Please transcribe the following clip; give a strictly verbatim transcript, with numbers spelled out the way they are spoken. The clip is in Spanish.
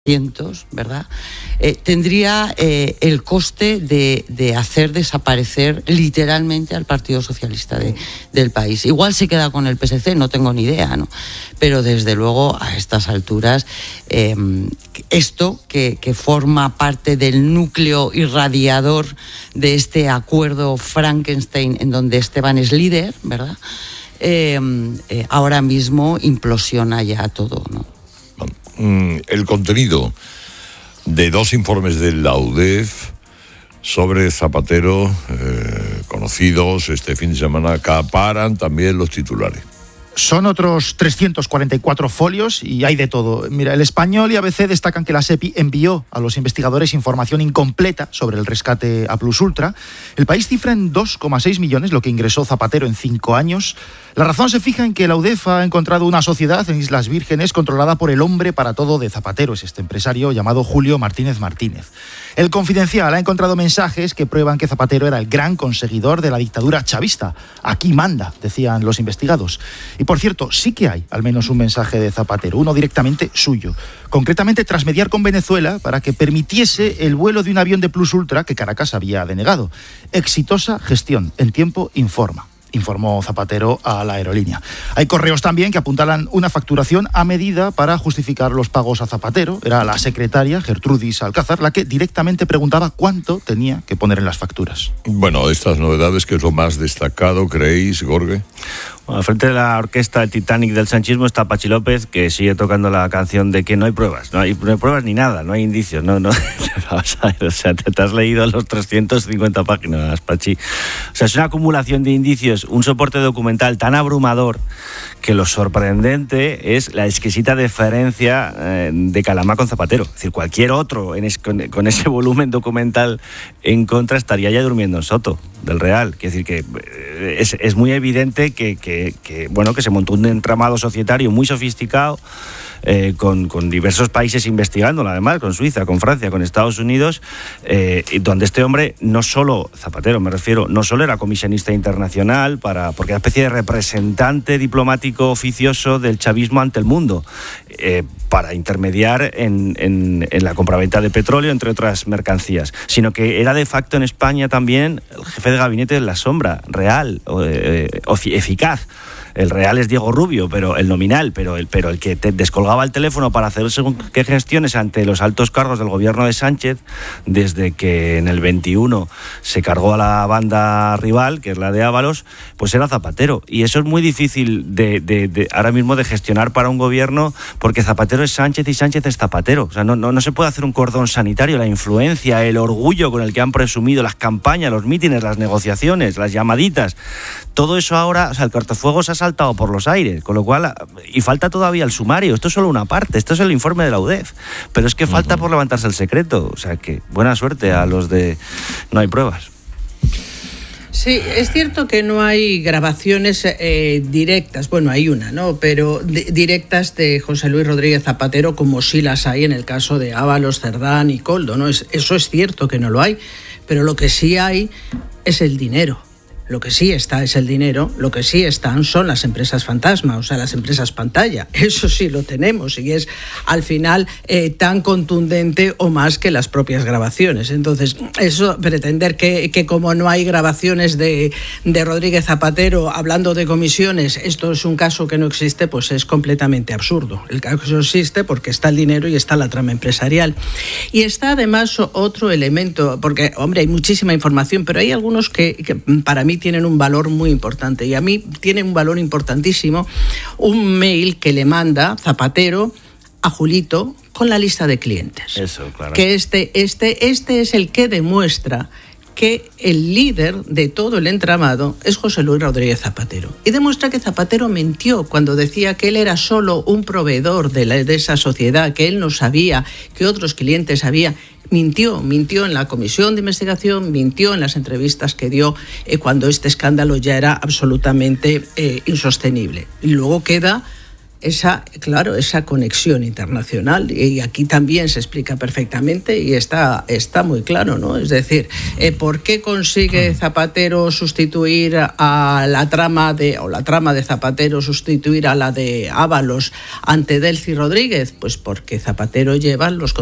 ¿verdad? Eh, tendría eh, el coste de, de hacer desaparecer literalmente al Partido Socialista de, del país. Igual se queda con el P S C, no tengo ni idea, ¿no? Pero desde luego a estas alturas eh, esto que, que forma parte del núcleo irradiador de este acuerdo Frankenstein en donde Esteban es líder, ¿verdad? Eh, eh, ahora mismo implosiona ya todo, ¿no? El contenido de dos informes de la U D E F sobre Zapatero, eh, conocidos este fin de semana, acaparan también los titulares. Son otros trescientos cuarenta y cuatro folios y hay de todo. Mira, El Español y A B C destacan que la SEPI envió a los investigadores información incompleta sobre el rescate a Plus Ultra. El País cifra en dos coma seis millones lo que ingresó Zapatero en cinco años. La razón se fija en que la U D E F ha encontrado una sociedad en Islas Vírgenes controlada por el hombre para todo de Zapatero, es este empresario llamado Julio Martínez Martínez. El Confidencial ha encontrado mensajes que prueban que Zapatero era el gran conseguidor de la dictadura chavista. Aquí manda, decían los investigados. Y por cierto, sí que hay al menos un mensaje de Zapatero, uno directamente suyo. Concretamente tras mediar con Venezuela para que permitiese el vuelo de un avión de Plus Ultra que Caracas había denegado. Exitosa gestión, en tiempo informa, informó Zapatero a la aerolínea. Hay correos también que apuntalan una facturación a medida para justificar los pagos a Zapatero. Era la secretaria, Gertrudis Alcázar, la que directamente preguntaba cuánto tenía que poner en las facturas. Bueno, estas novedades, ¿qué es lo más destacado, creéis, Gorge? Bueno, al frente de la orquesta del Titanic del sanchismo está Pachi López, que sigue tocando la canción de que no hay pruebas, no hay, no hay pruebas ni nada, no hay indicios, no, no, vamos a ver, o sea, te, te has leído los trescientas cincuenta páginas, Pachi. O sea, es una acumulación de indicios, un soporte documental tan abrumador que lo sorprendente es la exquisita deferencia eh, de Calamá con Zapatero. Es decir, cualquier otro en es, con, con ese volumen documental en contra estaría ya durmiendo en Soto del Real. Quiere decir que eh, es, es muy evidente que, que, que, bueno, que se montó un entramado societario muy sofisticado, Eh, con, con diversos países investigándolo, además, con Suiza, con Francia, con Estados Unidos, eh, donde este hombre, no solo, Zapatero me refiero, no solo era comisionista internacional, para, porque era una especie de representante diplomático oficioso del chavismo ante el mundo, eh, para intermediar en, en, en la compraventa de petróleo, entre otras mercancías, sino que era de facto en España también el jefe de gabinete de la sombra, real, eh, eficaz. El real es Diego Rubio, pero el nominal, pero el, pero el que te descolgaba el teléfono para hacer según qué gestiones ante los altos cargos del gobierno de Sánchez, desde que en el veintiuno se cargó a la banda rival, que es la de Ábalos, pues era Zapatero. Y eso es muy difícil de, de, de ahora mismo de gestionar para un gobierno, porque Zapatero es Sánchez y Sánchez es Zapatero. O sea, no, no, no se puede hacer un cordón sanitario. La influencia, el orgullo con el que han presumido las campañas, los mítines, las negociaciones, las llamaditas, todo eso ahora, o sea, el cortafuegos ha saltado por los aires, con lo cual, y falta todavía el sumario, esto es solo una parte, esto es el informe de la U D E F, pero es que falta por levantarse el secreto, o sea que buena suerte a los de no hay pruebas. Sí, es cierto que no hay grabaciones eh, directas, bueno, hay una, ¿no? Pero de, directas de José Luis Rodríguez Zapatero, como sí las hay en el caso de Ábalos, Cerdán y Koldo, ¿no? Es, eso es cierto que no lo hay, pero lo que sí hay es el dinero. Lo que sí está es el dinero, lo que sí están son las empresas fantasma, o sea, las empresas pantalla. Eso sí lo tenemos y es al final eh, tan contundente o más que las propias grabaciones. Entonces, eso, pretender que, que como no hay grabaciones de, de Rodríguez Zapatero hablando de comisiones, esto es un caso que no existe, pues es completamente absurdo. El caso existe porque está el dinero y está la trama empresarial. Y está además otro elemento, porque, hombre, hay muchísima información, pero hay algunos que, que para mí tienen un valor muy importante, y a mí tiene un valor importantísimo un mail que le manda Zapatero a Julito con la lista de clientes. Eso, claro. Que este, este, este es el que demuestra que el líder de todo el entramado es José Luis Rodríguez Zapatero. Y demuestra que Zapatero mintió cuando decía que él era solo un proveedor de, la, de esa sociedad, que él no sabía que otros clientes había. Mintió, mintió en la comisión de investigación, mintió en las entrevistas que dio eh, cuando este escándalo ya era absolutamente eh, insostenible. Y luego queda esa, claro, esa conexión internacional, y aquí también se explica perfectamente y está, está muy claro, ¿no? Es decir, eh, ¿por qué consigue Zapatero sustituir a la trama de, o la trama de Zapatero sustituir a la de Ábalos ante Delcy Rodríguez? Pues porque Zapatero lleva los